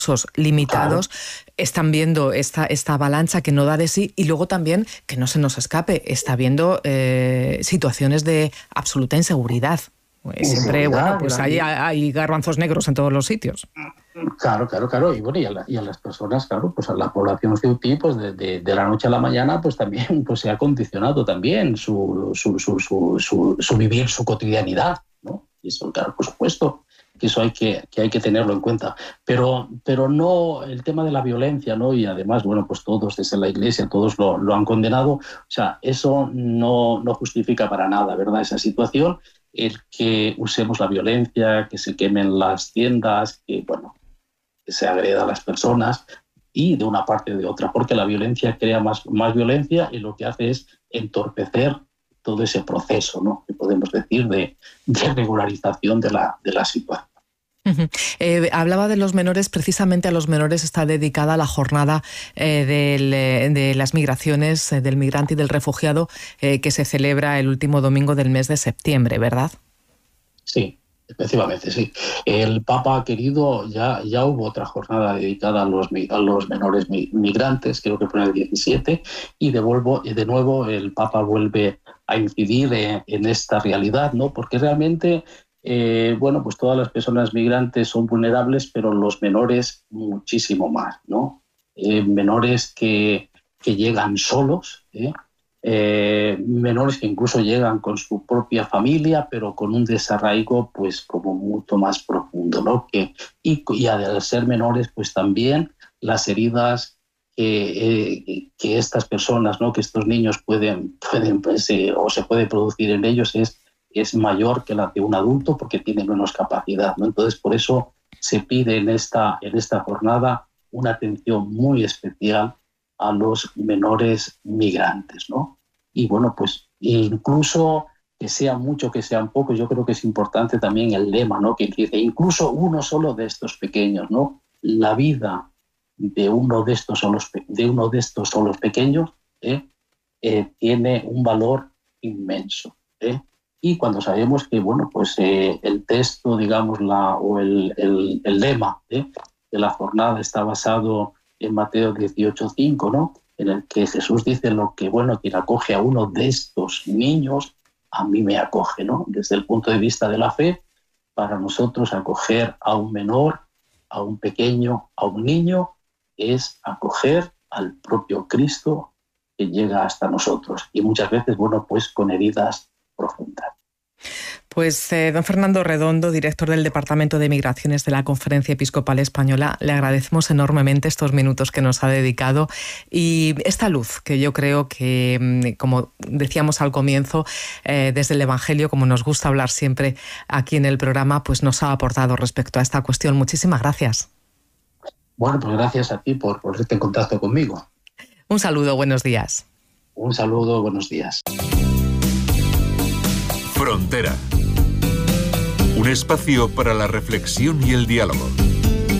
limitados, están viendo esta avalancha que no da de sí, y luego también, que no se nos escape, está viendo situaciones de absoluta inseguridad. Siempre, bueno, pues hay garbanzos negros en todos los sitios. Claro. Y bueno, y a las personas, claro, pues a la población ceutí, pues de la noche a la mañana, pues también pues se ha condicionado también su vivir, su cotidianidad, ¿no? Y eso, claro, por supuesto, que eso hay que tenerlo en cuenta. Pero no el tema de la violencia, ¿no? Y además, bueno, pues todos desde la Iglesia, todos lo han condenado. O sea, eso no justifica para nada, ¿verdad? Esa situación, el que usemos la violencia, que se quemen las tiendas, que se agreda a las personas, y de una parte o de otra, porque la violencia crea más violencia, y lo que hace es entorpecer todo ese proceso, ¿no? Que podemos decir de regularización de la situación. Hablaba de los menores. Precisamente a los menores está dedicada la jornada de las migraciones, del migrante y del refugiado, que se celebra el último domingo del mes de septiembre, ¿verdad? Sí, efectivamente, sí. El Papa ha querido, ya hubo otra jornada dedicada a los menores migrantes, creo que fue en el 17, y de nuevo el Papa vuelve a incidir en esta realidad, ¿no? Porque realmente pues todas las personas migrantes son vulnerables, pero los menores muchísimo más, ¿no? Menores que llegan solos, menores que incluso llegan con su propia familia, pero con un desarraigo pues como mucho más profundo, ¿no? Y al ser menores, pues también las heridas que estas personas, ¿no? Que estos niños pueden pues, o se puede producir en ellos es mayor que la de un adulto, porque tiene menos capacidad, ¿no? Entonces, por eso se pide en esta jornada una atención muy especial a los menores migrantes, ¿no? Y bueno, pues incluso que sean mucho, que sean pocos, yo creo que es importante también el lema, ¿no? Que dice, incluso uno solo de estos pequeños, ¿no? La vida de uno de estos solos pequeños tiene un valor inmenso, Y cuando sabemos que, pues el texto, digamos, el lema de la jornada está basado en Mateo 18:5, ¿no? En el que Jesús dice quien acoge a uno de estos niños, a mí me acoge, ¿no? Desde el punto de vista de la fe, para nosotros acoger a un menor, a un pequeño, a un niño, es acoger al propio Cristo que llega hasta nosotros, y muchas veces, pues con heridas profundas. Pues don Fernando Redondo, director del Departamento de Migraciones de la Conferencia Episcopal Española, le agradecemos enormemente estos minutos que nos ha dedicado y esta luz que yo creo que, como decíamos al comienzo, desde el Evangelio, como nos gusta hablar siempre aquí en el programa, pues nos ha aportado respecto a esta cuestión. Muchísimas gracias. Bueno, pues gracias a ti por ponerte en contacto conmigo. Un saludo, buenos días. Un saludo, buenos días. Frontera. Un espacio para la reflexión y el diálogo.